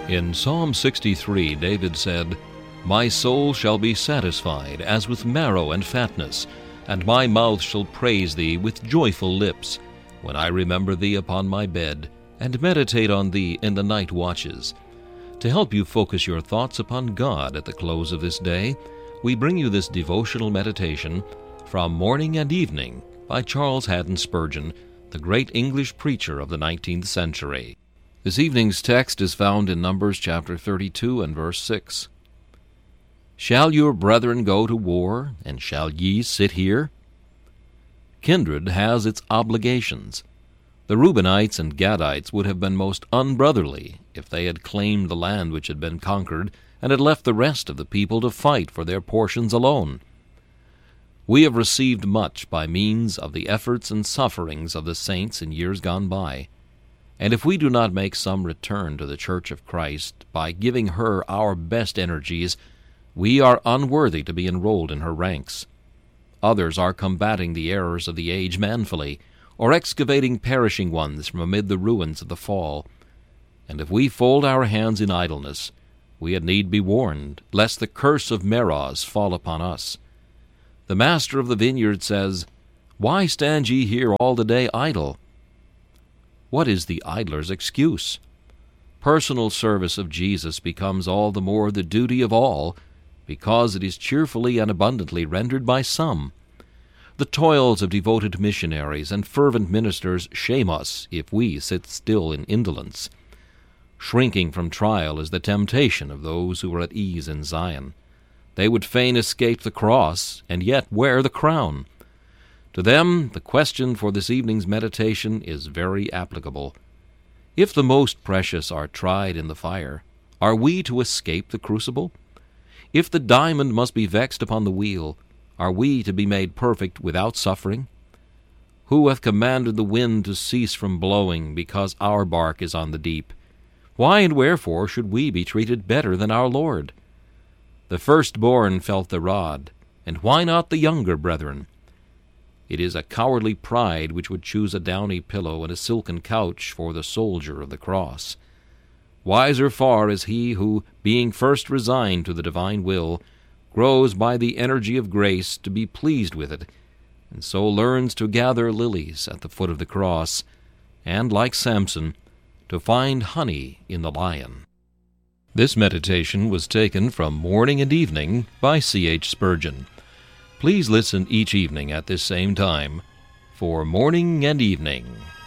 In Psalm 63, David said, "My soul shall be satisfied as with marrow and fatness, and my mouth shall praise thee with joyful lips, when I remember thee upon my bed, and meditate on thee in the night watches." To help you focus your thoughts upon God at the close of this day, we bring you this devotional meditation from Morning and Evening by Charles Haddon Spurgeon, the great English preacher of the 19th century. This evening's text is found in Numbers chapter 32 and verse 6. "Shall your brethren go to war, and shall ye sit here?" Kindred has its obligations. The Reubenites and Gadites would have been most unbrotherly if they had claimed the land which had been conquered and had left the rest of the people to fight for their portions alone. We have received much by means of the efforts and sufferings of the saints in years gone by, and if we do not make some return to the Church of Christ by giving her our best energies, we are unworthy to be enrolled in her ranks. Others are combating the errors of the age manfully, or excavating perishing ones from amid the ruins of the fall. And if we fold our hands in idleness, we had need be warned, lest the curse of Meroz fall upon us. The master of the vineyard says, "Why stand ye here all the day idle?" What is the idler's excuse? Personal service of Jesus becomes all the more the duty of all, because it is cheerfully and abundantly rendered by some. The toils of devoted missionaries and fervent ministers shame us if we sit still in indolence. Shrinking from trial is the temptation of those who are at ease in Zion. They would fain escape the cross, and yet wear the crown. To them, the question for this evening's meditation is very applicable. If the most precious are tried in the fire, are we to escape the crucible? If the diamond must be vexed upon the wheel, are we to be made perfect without suffering? Who hath commanded the wind to cease from blowing, because our bark is on the deep? Why and wherefore should we be treated better than our Lord? The firstborn felt the rod, and why not the younger brethren? It is a cowardly pride which would choose a downy pillow and a silken couch for the soldier of the cross. Wiser far is he who, being first resigned to the divine will, grows by the energy of grace to be pleased with it, and so learns to gather lilies at the foot of the cross, and, like Samson, to find honey in the lion. This meditation was taken from Morning and Evening by C.H. Spurgeon. Please listen each evening at this same time for Morning and Evening.